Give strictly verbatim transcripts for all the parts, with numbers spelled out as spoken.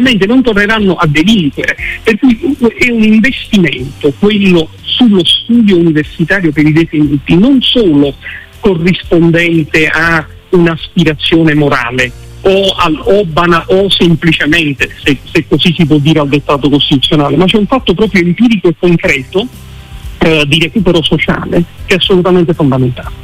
probabilmente non torneranno a delinquere, per cui è un investimento quello sullo studio universitario per i detenuti, non solo corrispondente a un'aspirazione morale o, al, o, bana, o semplicemente, se, se così si può dire, al dettato costituzionale, ma c'è un fatto proprio empirico e concreto eh, di recupero sociale che è assolutamente fondamentale.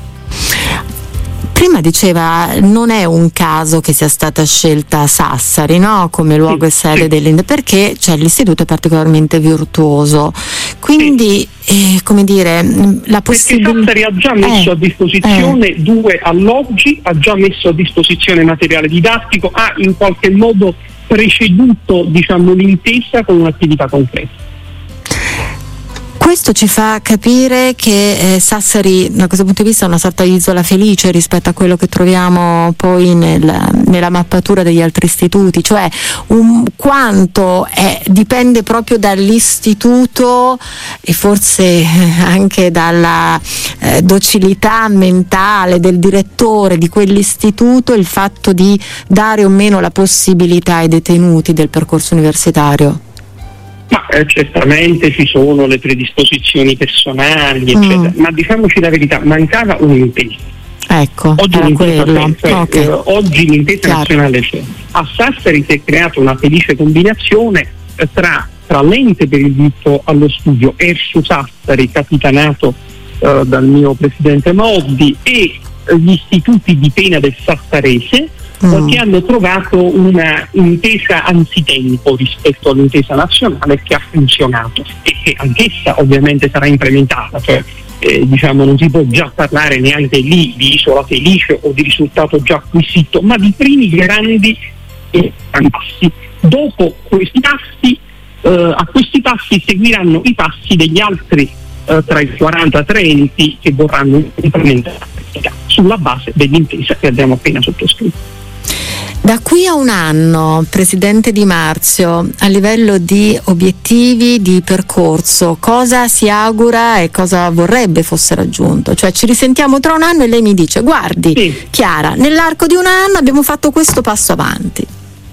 Prima diceva non è un caso che sia stata scelta Sassari, no? Come luogo sì, e sede sì. dell'Inde, perché cioè, l'istituto è particolarmente virtuoso, quindi sì. eh, come dire la possibilità. Perché Sassari ha già messo eh, a disposizione eh. due alloggi, ha già messo a disposizione materiale didattico, ha in qualche modo preceduto, diciamo, l'intesa con un'attività concreta. Questo ci fa capire che eh, Sassari da questo punto di vista è una sorta di isola felice rispetto a quello che troviamo poi nel, nella mappatura degli altri istituti, cioè un, quanto è, dipende proprio dall'istituto e forse anche dalla eh, docilità mentale del direttore di quell'istituto il fatto di dare o meno la possibilità ai detenuti del percorso universitario. Ma eh, certamente ci sono le predisposizioni personali, eccetera, mm. ma diciamoci la verità, mancava un'intesa. Ecco, oggi l'intesa, quello. Cioè, Okay. eh, oggi l'intesa Chiaro. nazionale c'è. A Sassari si è creata una felice combinazione eh, tra, tra l'ente per il diritto allo studio, Ersu Sassari, capitanato eh, dal mio presidente Moddi, e eh, gli istituti di pena del Sassarese, Mm. che hanno trovato una intesa anzitempo rispetto all'intesa nazionale che ha funzionato e che anch'essa ovviamente sarà implementata, cioè eh, diciamo non si può già parlare neanche lì di isola felice o di risultato già acquisito, ma di primi grandi eh, passi. Dopo questi passi, eh, a questi passi seguiranno i passi degli altri eh, tra i quarantatré enti che vorranno implementare sulla base dell'intesa che abbiamo appena sottoscritto. Da qui a un anno, Presidente Di Marzio, a livello di obiettivi di percorso, cosa si augura e cosa vorrebbe fosse raggiunto? Cioè ci risentiamo tra un anno e lei mi dice guardi sì. Chiara, nell'arco di un anno abbiamo fatto questo passo avanti.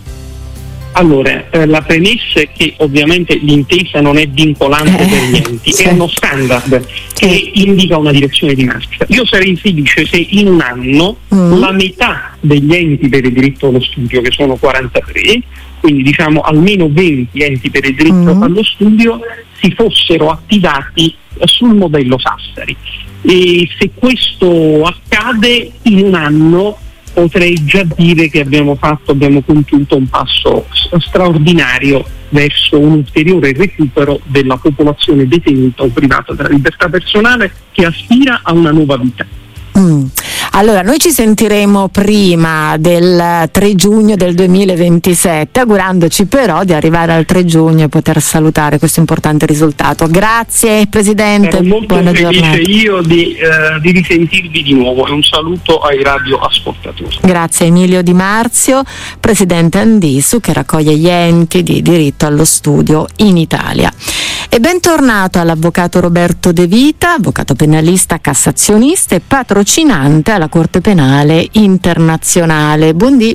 Allora, eh, la premessa è che ovviamente l'intesa non è vincolante eh, per gli enti, sì. è uno standard che sì. indica una direzione di marcia. Io sarei felice se in un anno mm. la metà degli enti per il diritto allo studio, che sono quarantatré, quindi diciamo almeno venti enti per il diritto mm. allo studio, si fossero attivati sul modello Sassari. E se questo accade in un anno potrei già dire che abbiamo fatto, abbiamo compiuto un passo straordinario verso un ulteriore recupero della popolazione detenuta o privata della libertà personale che aspira a una nuova vita. Mm. Allora, noi ci sentiremo prima del tre giugno del duemilaventisette, augurandoci però di arrivare al tre giugno e poter salutare questo importante risultato. Grazie Presidente. Sono molto buona felice giornata. io di, eh, di risentirvi di nuovo e un saluto ai radioascoltatori. Grazie Emilio Di Marzio, Presidente Andisu, che raccoglie gli enti di diritto allo studio in Italia. E bentornato all'avvocato Roberto De Vita, avvocato penalista cassazionista e patrocinante alla Corte Penale Internazionale. Buondì.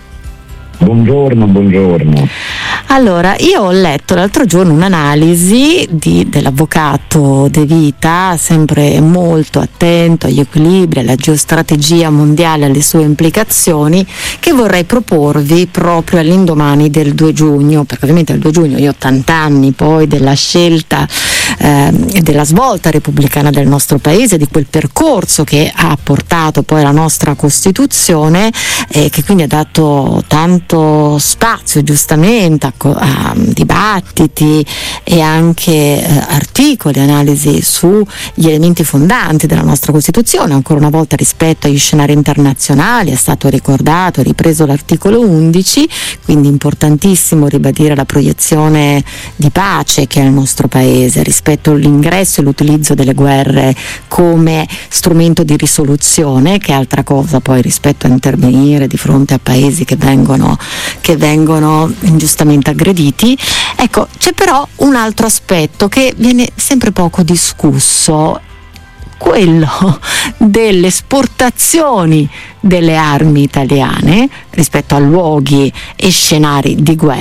Buongiorno, buongiorno. Allora, io ho letto l'altro giorno un'analisi di, dell'avvocato De Vita, sempre molto attento agli equilibri, alla geostrategia mondiale, alle sue implicazioni, che vorrei proporvi proprio all'indomani del due giugno, perché ovviamente il due giugno io ho ottanta anni poi della scelta eh, e della svolta repubblicana del nostro paese, di quel percorso che ha portato poi alla nostra Costituzione e eh, che quindi ha dato tanto spazio giustamente a, a dibattiti e anche eh, articoli, analisi sugli elementi fondanti della nostra Costituzione. Ancora una volta rispetto agli scenari internazionali è stato ricordato, ripreso l'articolo undici, quindi importantissimo ribadire la proiezione di pace che ha il nostro paese rispetto all'ingresso e l'utilizzo delle guerre come strumento di risoluzione, che è altra cosa poi rispetto a intervenire di fronte a paesi che vengono che vengono ingiustamente aggrediti. Ecco, c'è però un altro aspetto che viene sempre poco discusso, quello delle esportazioni delle armi italiane rispetto a luoghi e scenari di guerra